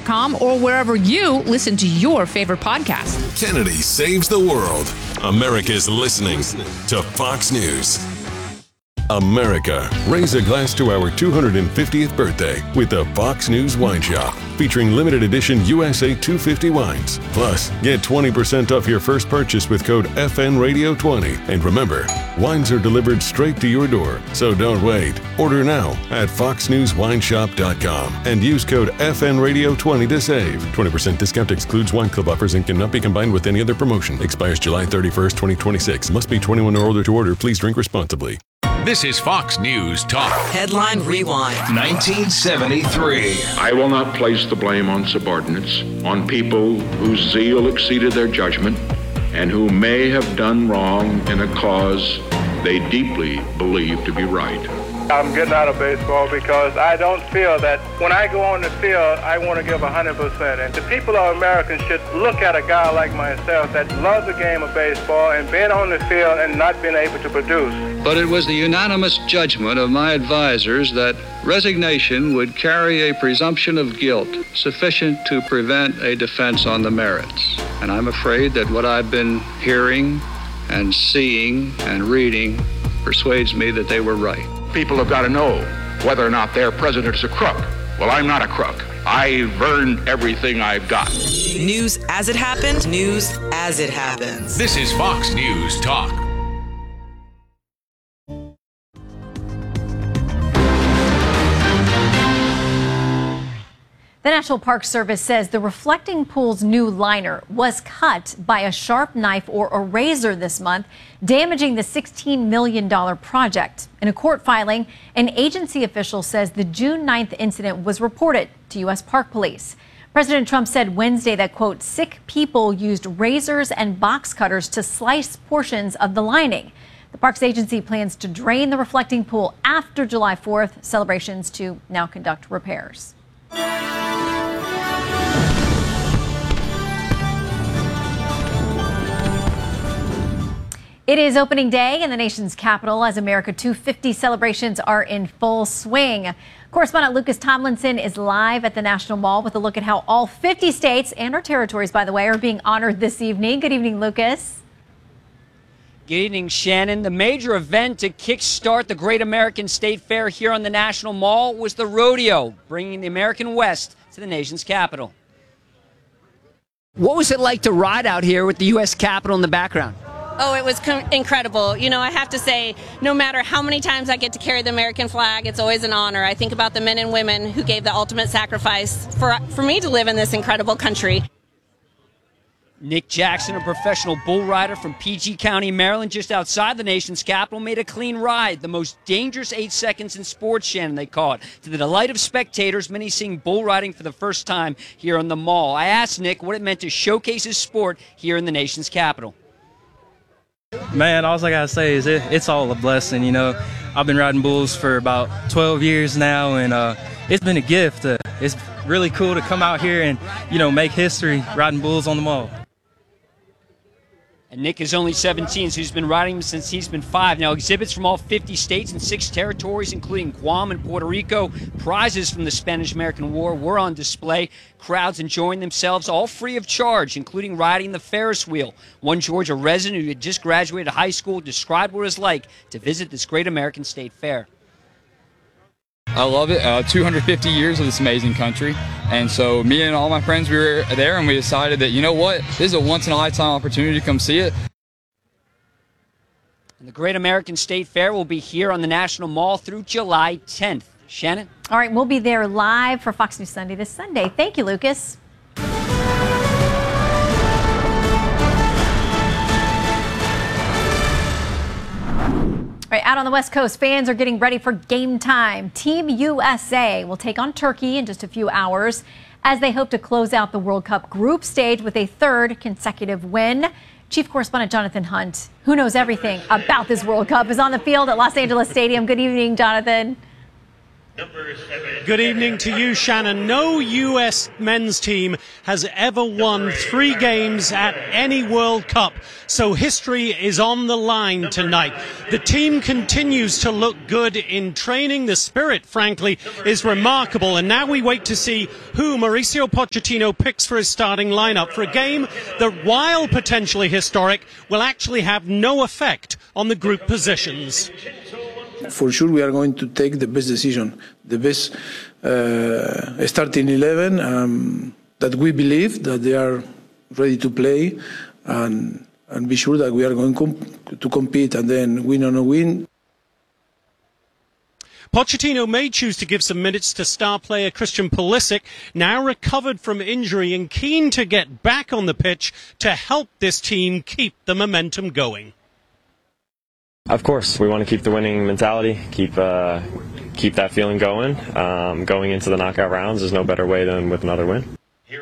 foxnews.com or wherever you listen to your favorite podcast. Kennedy saves the world. America's listening to Fox News. America, raise a glass to our 250th birthday with the Fox News Wine Shop, featuring limited edition USA 250 wines. Plus, get 20% off your first purchase with code FNRadio20. And remember, wines are delivered straight to your door, so don't wait. Order now at foxnewswineshop.com and use code FNRadio20 to save. 20% discount excludes wine club offers and cannot be combined with any other promotion. Expires July 31st, 2026. Must be 21 or older to order. Please drink responsibly. This is Fox News Talk. Headline Rewind. 1973. I will not place the blame on subordinates, on people whose zeal exceeded their judgment, and who may have done wrong in a cause they deeply believe to be right. I'm getting out of baseball because I don't feel that when I go on the field, I want to give 100%. And the people of America should look at a guy like myself that loves the game of baseball and been on the field and not been able to produce. But it was the unanimous judgment of my advisors that resignation would carry a presumption of guilt sufficient to prevent a defense on the merits. And I'm afraid that what I've been hearing and seeing and reading persuades me that they were right. People have got to know whether or not their president is a crook. Well, I'm not a crook. I've earned everything I've got. News as it happened, news as it happens. This is Fox News Talk. The National Park Service says the Reflecting Pool's new liner was cut by a sharp knife or a razor this month, damaging the $16 million project. In a court filing, an agency official says the June 9th incident was reported to U.S. Park Police. President Trump said Wednesday that, quote, sick people used razors and box cutters to slice portions of the lining. The Parks Agency plans to drain the Reflecting Pool after July 4th, celebrations to now conduct repairs. It is opening day in the nation's capital as America 250 celebrations are in full swing. Correspondent Lucas Tomlinson is live at the National Mall with a look at how all 50 states and our territories, by the way, are being honored this evening. Good evening, Lucas. Good evening, Shannon. The major event to kickstart the Great American State Fair here on the National Mall was the rodeo, bringing the American West to the nation's capital. What was it like to ride out here with the U.S. Capitol in the background? Oh, it was incredible. You know, I have to say, no matter how many times I get to carry the American flag, it's always an honor. I think about the men and women who gave the ultimate sacrifice for me to live in this incredible country. Nick Jackson, a professional bull rider from PG County, Maryland, just outside the nation's capital, made a clean ride. The most dangerous 8 seconds in sports, Shannon, they call it. To the delight of spectators, many seeing bull riding for the first time here on the Mall. I asked Nick what it meant to showcase his sport here in the nation's capital. Man, all I gotta say is it's all a blessing. You know, I've been riding bulls for about 12 years now, and it's been a gift. It's really cool to come out here and, you know, make history riding bulls on the Mall. And Nick is only 17, so he's been riding since he's been 5. Now, exhibits from all 50 states and 6 territories, including Guam and Puerto Rico, prizes from the Spanish-American War were on display. Crowds enjoying themselves, all free of charge, including riding the Ferris wheel. One Georgia resident who had just graduated high school described what it was like to visit this Great American State Fair. I love it. 250 years of this amazing country. And so me and all my friends, we were there and we decided that, you know what, this is a once-in-a-lifetime opportunity to come see it. And the Great American State Fair will be here on the National Mall through July 10th. Shannon? All right, we'll be there live for Fox News Sunday this Sunday. Thank you, Lucas. All right, out on the West Coast, fans are getting ready for game time. Team USA will take on Turkey in just a few hours as they hope to close out the World Cup group stage with a third consecutive win. Chief Correspondent Jonathan Hunt, who knows everything about this World Cup, is on the field at Los Angeles Stadium. Good evening, Jonathan. Good evening to you, Shannon. No U.S. men's team has ever won 3 games at any World Cup, so history is on the line tonight. The team continues to look good in training. The spirit, frankly, is remarkable, and now we wait to see who Mauricio Pochettino picks for his starting lineup for a game that, while potentially historic, will actually have no effect on the group positions. For sure, we are going to take the best decision, the best starting 11 that we believe that they are ready to play, and be sure that we are going to compete and then win or no win. Pochettino may choose to give some minutes to star player Christian Pulisic, now recovered from injury and keen to get back on the pitch to help this team keep the momentum going. Of course, we want to keep the winning mentality, keep that feeling going. Going into the knockout rounds, there's no better way than with another win.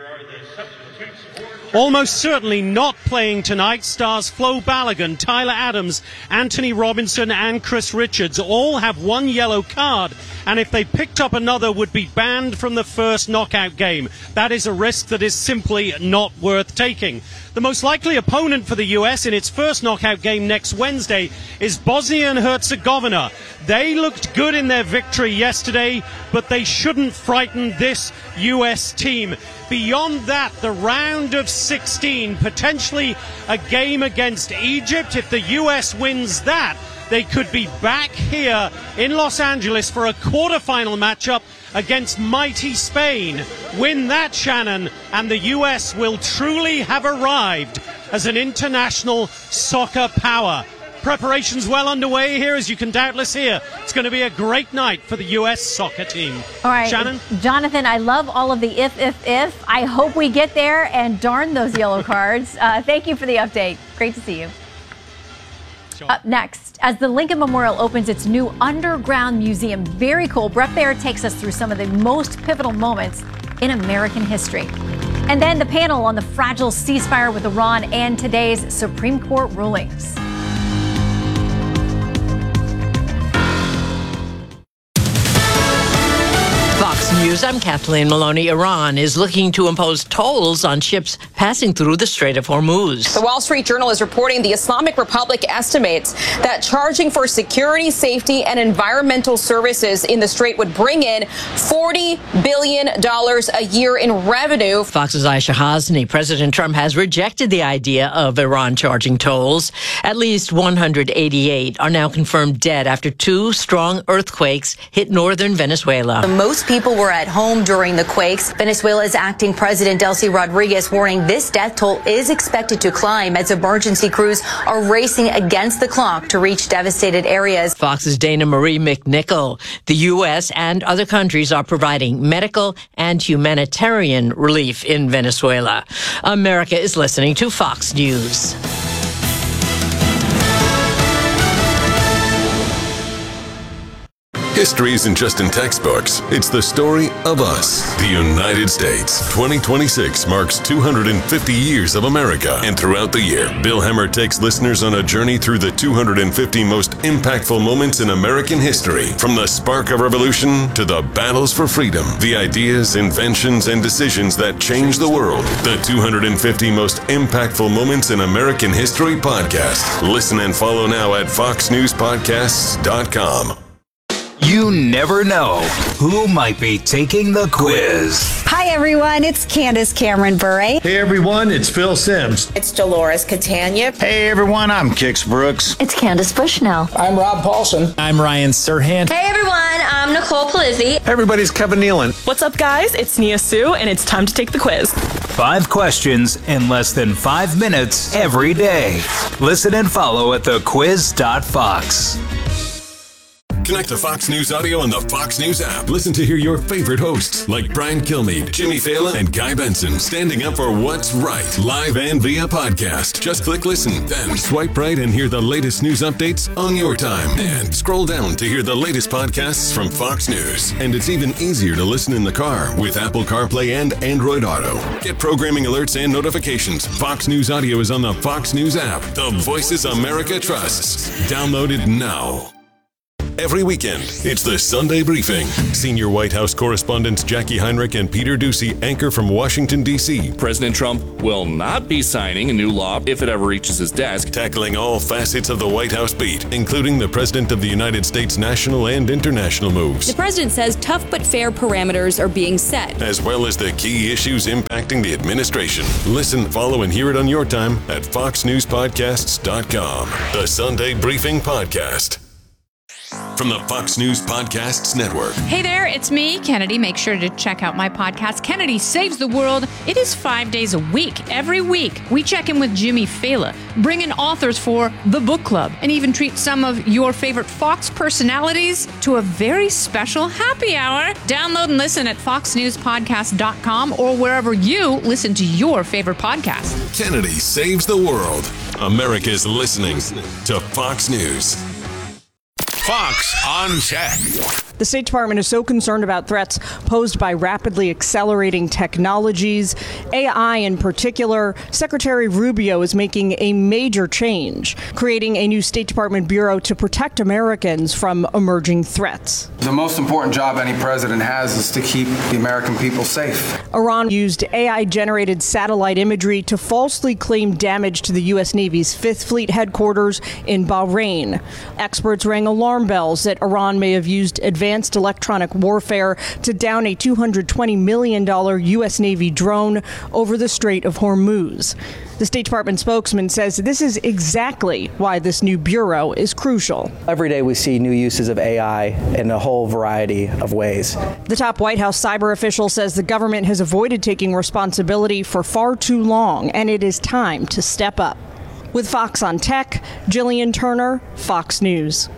Almost certainly not playing tonight, stars Flo Balogun, Tyler Adams, Anthony Robinson and Chris Richards all have 1 yellow card, and if they picked up another would be banned from the first knockout game. That is a risk that is simply not worth taking. The most likely opponent for the US in its first knockout game next Wednesday is Bosnia and Herzegovina. They looked good in their victory yesterday, but they shouldn't frighten this US team. Beyond that, the round of 16, potentially a game against Egypt. If the US wins that, they could be back here in Los Angeles for a quarterfinal matchup against mighty Spain. Win that, Shannon, and the US will truly have arrived as an international soccer power. Preparations well underway here, as you can doubtless hear. It's going to be a great night for the U.S. soccer team. All right, Shannon? Jonathan, I love all of the if. I hope we get there and darn those yellow cards. Thank you for the update. Great to see you. Sure. Up next, as the Lincoln Memorial opens its new underground museum, very cool. Brett Baird takes us through some of the most pivotal moments in American history. And then the panel on the fragile ceasefire with Iran and today's Supreme Court rulings. Fox News, I'm Kathleen Maloney. Iran is looking to impose tolls on ships passing through the Strait of Hormuz. The Wall Street Journal is reporting the Islamic Republic estimates that charging for security, safety, and environmental services in the strait would bring in $40 billion a year in revenue. Fox's Aisha Hasni. President Trump has rejected the idea of Iran charging tolls. At least 188 are now confirmed dead after 2 strong earthquakes hit northern Venezuela. Most people were at home during the quakes. Venezuela's acting president Delcy Rodriguez warning this death toll is expected to climb as emergency crews are racing against the clock to reach devastated areas. Fox's Dana Marie McNichol. The U.S. and other countries are providing medical and humanitarian relief in Venezuela. America is listening to Fox News. History isn't just in textbooks, it's the story of us. The United States. 2026 marks 250 years of America. And throughout the year, Bill Hemmer takes listeners on a journey through the 250 most impactful moments in American history. From the spark of revolution to the battles for freedom, the ideas, inventions, and decisions that changed the world. The 250 most impactful moments in American history podcast. Listen and follow now at foxnewspodcasts.com. You never know who might be taking the quiz. Hi, everyone. It's Candace Cameron Bure. Hey, everyone. It's Phil Sims. It's Dolores Catania. Hey, everyone. I'm Kix Brooks. It's Candace Bushnell. I'm Rob Paulson. I'm Ryan Serhant. Hey, everyone. I'm Nicole Palizzi. Hey, everybody. It's Kevin Nealon. What's up, guys? It's Nia Sue, and it's time to take the quiz. 5 questions in less than 5 minutes every day. Listen and follow at thequiz.fox. Connect to Fox News Audio on the Fox News app. Listen to hear your favorite hosts like Brian Kilmeade, Jimmy Fallon, and Guy Benson standing up for what's right, live and via podcast. Just click listen, then swipe right and hear the latest news updates on your time. And scroll down to hear the latest podcasts from Fox News. And it's even easier to listen in the car with Apple CarPlay and Android Auto. Get programming alerts and notifications. Fox News Audio is on the Fox News app. The voices America trusts. Download it now. Every weekend, it's the Sunday Briefing. Senior White House correspondents Jackie Heinrich and Peter Doocy anchor from Washington, D.C. President Trump will not be signing a new law if it ever reaches his desk. Tackling all facets of the White House beat, including the President of the United States national and international moves. The president says tough but fair parameters are being set, as well as the key issues impacting the administration. Listen, follow, and hear it on your time at foxnewspodcasts.com. The Sunday Briefing Podcast. From the Fox News Podcasts Network. Hey there, it's me, Kennedy. Make sure to check out my podcast, Kennedy Saves the World. It is 5 days a week. Every week, we check in with Jimmy Fallon, bring in authors for the book club, and even treat some of your favorite Fox personalities to a very special happy hour. Download and listen at foxnewspodcast.com or wherever you listen to your favorite podcast. Kennedy Saves the World. America's listening to Fox News. Fox on Tech. The State Department is so concerned about threats posed by rapidly accelerating technologies, AI in particular. Secretary Rubio is making a major change, creating a new State Department bureau to protect Americans from emerging threats. The most important job any president has is to keep the American people safe. Iran used AI-generated satellite imagery to falsely claim damage to the U.S. Navy's Fifth Fleet headquarters in Bahrain. Experts rang alarm bells that Iran may have used advanced electronic warfare to down a $220 million U.S. Navy drone over the Strait of Hormuz. The State Department spokesman says this is exactly why this new bureau is crucial. Every day we see new uses of AI in a whole variety of ways. The top White House cyber official says the government has avoided taking responsibility for far too long, and it is time to step up. With Fox on Tech, Jillian Turner, Fox News.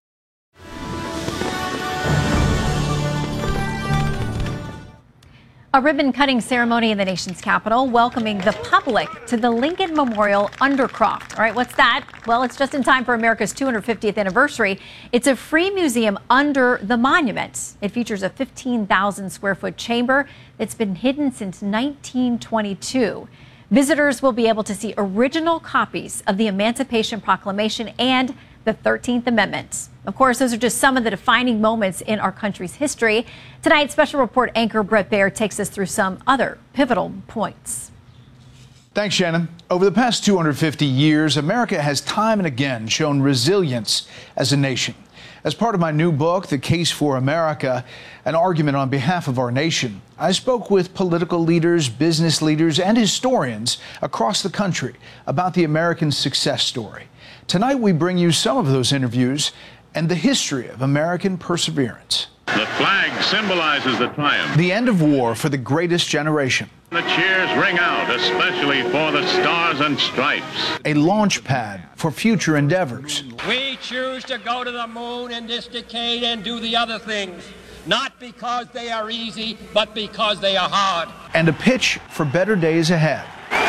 A ribbon-cutting ceremony in the nation's capital welcoming the public to the Lincoln Memorial Undercroft. All right, what's that? Well, it's just in time for America's 250th anniversary. It's a free museum under the monument. It features a 15,000-square-foot chamber that's been hidden since 1922. Visitors will be able to see original copies of the Emancipation Proclamation and the 13th Amendment. Of course, those are just some of the defining moments in our country's history. Tonight, special report anchor Brett Baer takes us through some other pivotal points. Thanks, Shannon. Over the past 250 years, America has time and again shown resilience as a nation. As part of my new book, The Case for America, an argument on behalf of our nation, I spoke with political leaders, business leaders, and historians across the country about the American success story. Tonight, we bring you some of those interviews and the history of American perseverance. The flag symbolizes the triumph. The end of war for the greatest generation. The cheers ring out, especially for the Stars and Stripes. A launch pad for future endeavors. We choose to go to the moon in this decade and do the other things, not because they are easy, but because they are hard. And a pitch for better days ahead.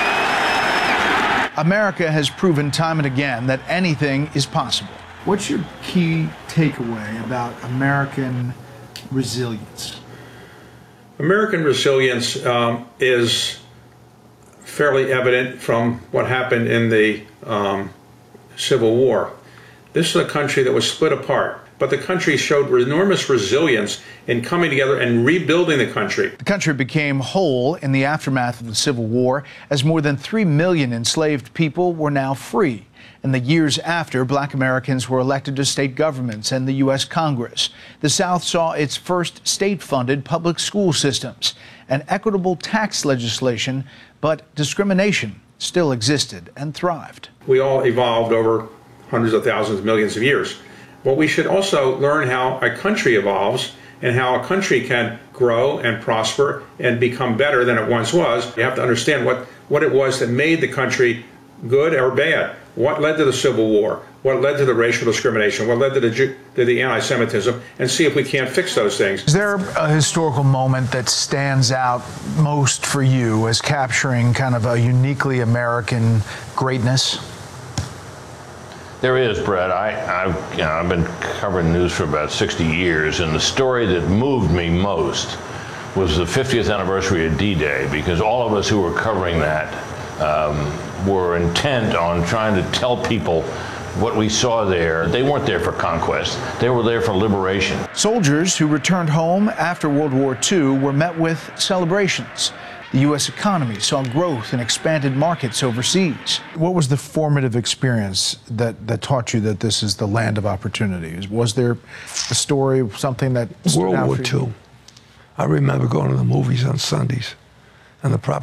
America has proven time and again that anything is possible. What's your key takeaway about American resilience? American resilience is fairly evident from what happened in the Civil War. This is a country that was split apart, but the country showed enormous resilience in coming together and rebuilding the country. The country became whole in the aftermath of the Civil War, as more than 3 million enslaved people were now free. In the years after, Black Americans were elected to state governments and the U.S. Congress. The South saw its first state-funded public school systems and equitable tax legislation, but discrimination still existed and thrived. We all evolved over hundreds of thousands, millions of years. But we should also learn how a country evolves and how a country can grow and prosper and become better than it once was. You have to understand what it was that made the country good or bad. What led to the Civil War? What led to the racial discrimination? What led to the anti-Semitism? And see if we can't fix those things. Is there a historical moment that stands out most for you as capturing kind of a uniquely American greatness? There is, Brett. I've been covering news for about 60 years, and the story that moved me most was the 50th anniversary of D-Day, because all of us who were covering that were intent on trying to tell people what we saw there, they weren't there for conquest. They were there for liberation. Soldiers who returned home after World War II were met with celebrations. The U.S. economy saw growth in expanded markets overseas. What was the formative experience that taught you that this is the land of opportunities? Was there a story, something that stood World out War for you? II. I remember going to the movies on Sundays, and the